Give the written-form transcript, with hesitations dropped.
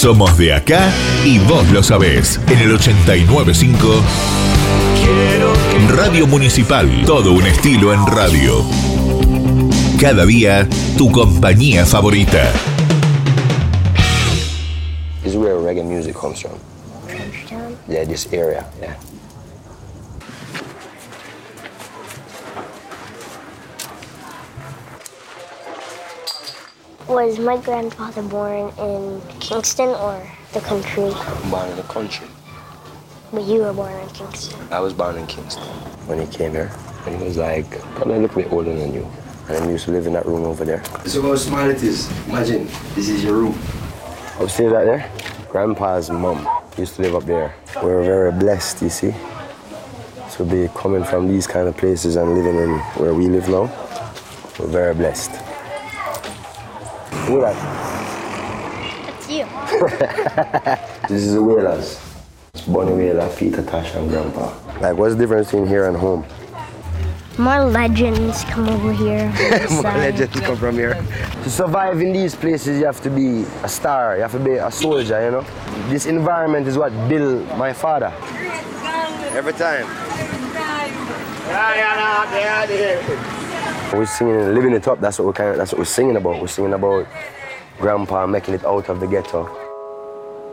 Somos de acá y vos lo sabés. En el 89.5 Radio Municipal. Todo un estilo en radio. Cada día, tu compañía favorita. This is where reggae music comes from. Trenchtown? Yeah, this area, yeah. Was my grandfather born in Kingston or the country? I'm born in the country. But you were born in Kingston. I was born in Kingston. When he came here, and he was like, probably a little bit older than you. And I used to live in that room over there. So how small it is. Imagine, this is your room. Upstairs right there, Grandpa's mom used to live up there. We were very blessed, you see, to be coming from these kind of places and living in where we live now. We're very blessed. Look at that. That's you. This is the Whalers. It's Bonnie Whaler, Peter, Tasha, and Grandpa. Like, what's the difference between here and home? More legends come over here. More legends come from here. To survive in these places, you have to be a star. You have to be a soldier, you know? This environment is what built my father. Every time. We're singing, living it up. That's what we're singing about. We're singing about Grandpa making it out of the ghetto.